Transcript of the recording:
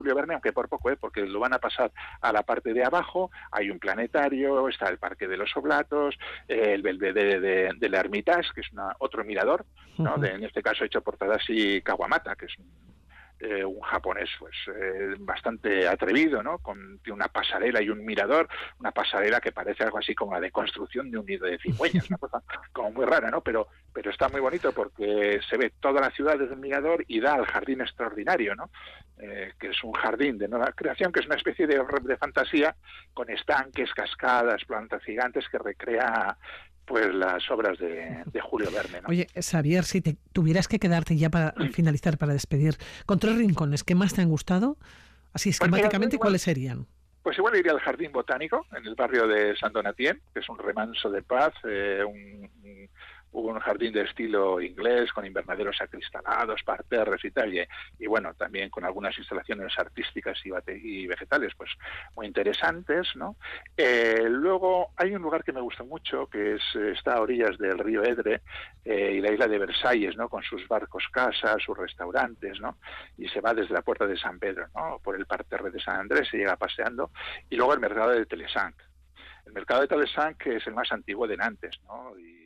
Julio Verne, aunque por poco, porque lo van a pasar a la parte de abajo. Hay un planetario, está el Parque de los Oblatos, el Belvedere de la Hermitage, que es otro mirador, ¿no? En este caso hecho por Tadashi Kawamata, que es un japonés pues bastante atrevido, ¿no? Tiene una pasarela y un mirador, una pasarela que parece algo así como la de construcción de un nido de cigüeñas, una cosa como muy rara, ¿no? Pero está muy bonito porque se ve toda la ciudad desde el mirador y da al jardín extraordinario, ¿no? Que es un jardín de nueva creación, que es una especie de fantasía con estanques, cascadas, plantas gigantes que recrea pues las obras de Julio Verne, ¿no? Oye, Xavier, si te tuvieras que quedarte ya para finalizar, para despedir, con 3 rincones que más te han gustado, así esquemáticamente, pues ¿cuáles serían? Pues igual iría al Jardín Botánico, en el barrio de San Donatien, que es un remanso de paz, un jardín de estilo inglés, con invernaderos acristalados, parterres y tal, y bueno, también con algunas instalaciones artísticas y vegetales, pues muy interesantes, ¿no? Luego hay un lugar que me gusta mucho, que está a orillas del río Edre, y la isla de Versalles, ¿no? Con sus barcos casas, sus restaurantes, ¿no? Y se va desde la puerta de San Pedro, ¿no? Por el parterre de San Andrés, se llega paseando, y luego el mercado de Telesanc. El mercado de Telesanc, que es el más antiguo de Nantes, ¿no? Y